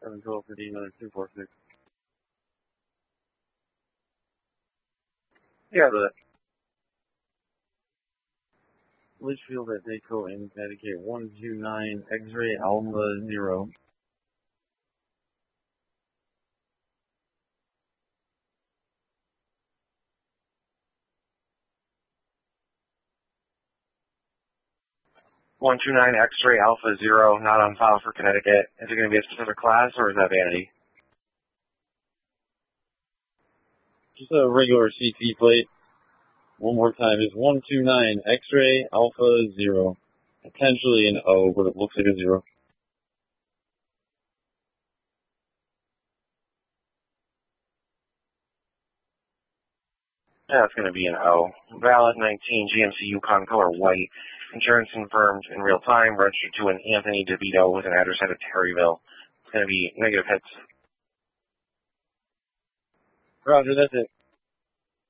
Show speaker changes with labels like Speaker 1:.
Speaker 1: 712 15 246.
Speaker 2: Yeah.
Speaker 1: Litchfield at Daco in Connecticut 129 X-ray Alpha 0.
Speaker 2: X-ray Alpha 0, not on file for Connecticut. Is it going to be a specific class or is that vanity?
Speaker 1: Just a regular CT plate. One more time is 129 X-ray Alpha 0. Potentially an O, but it looks like a 0.
Speaker 2: Yeah, it's going to be an O. Valid 19 GMC Yukon color white. Insurance confirmed in real time. Registered to an Anthony DeVito with an address out of Terryville. It's going to be negative hits.
Speaker 1: Roger, that's it.